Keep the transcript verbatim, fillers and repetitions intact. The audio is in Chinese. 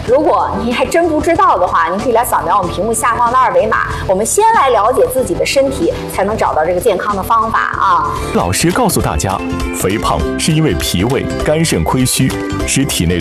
如果你还真不知道的话，您可以来扫描我们屏幕下方的二维码。我们先来了解自己的身体，才能找到这个健康的方法啊。 老师告诉大家，肥胖是因为脾胃、肝肾亏虚，使体内